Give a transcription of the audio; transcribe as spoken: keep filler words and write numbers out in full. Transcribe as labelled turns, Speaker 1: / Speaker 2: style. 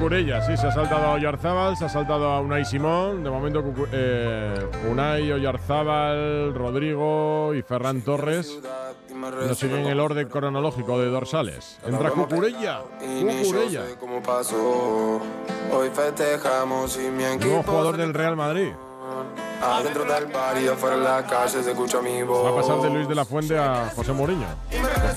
Speaker 1: Cucurella, sí, se ha saltado a Oyarzábal, se ha saltado a Unai Simón. De momento, Cucu eh, Unai, Oyarzábal, Rodrigo y Ferran Torres no siguen el orden cronológico de dorsales. Entra Cucurella. Cucurella.
Speaker 2: Hoy festejamos y mi equipo.
Speaker 1: Nuevo jugador del Real Madrid.
Speaker 2: Adentro del bar y afuera en la calle se escucha mi voz.
Speaker 1: Va a pasar de Luis de la Fuente a José Mourinho.